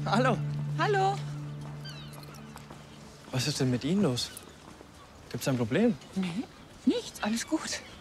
Hallo. Hallo. Was ist denn mit Ihnen los? Gibt's ein Problem? Nee, nichts. Alles gut.